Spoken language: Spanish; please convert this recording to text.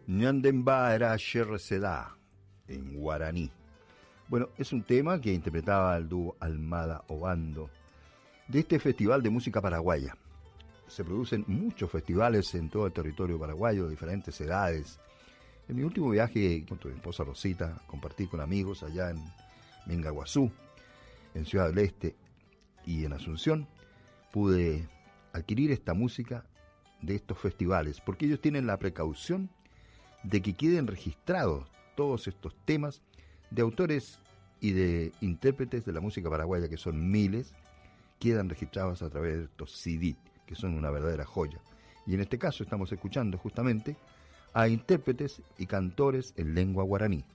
Ñandemba era Sherreseda, en guaraní. Bueno, es un tema que interpretaba el dúo Almada Obando de este Festival de Música Paraguaya. Se producen muchos festivales en todo el territorio paraguayo, de diferentes edades. En mi último viaje con tu esposa Rosita, compartí con amigos allá en Mengaguazú, en Ciudad del Este y en Asunción, pude adquirir esta música de estos festivales, porque ellos tienen la precaución de que queden registrados todos estos temas de autores y de intérpretes de la música paraguaya, que son miles, quedan registrados a través de estos CD, que son una verdadera joya. Y en este caso estamos escuchando justamente a intérpretes y cantores en lengua guaraní.